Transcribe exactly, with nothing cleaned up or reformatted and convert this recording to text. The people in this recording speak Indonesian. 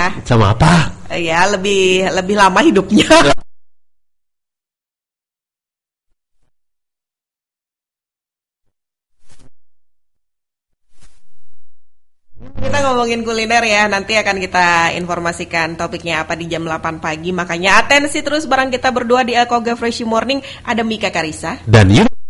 Sama apa? Ya, lebih lebih lama hidupnya. Kita ngomongin kuliner ya, nanti akan kita informasikan topiknya apa di jam delapan pagi. Makanya atensi terus bareng kita berdua di Akoga Fresh Morning. Ada Mika Karisa dan Yun.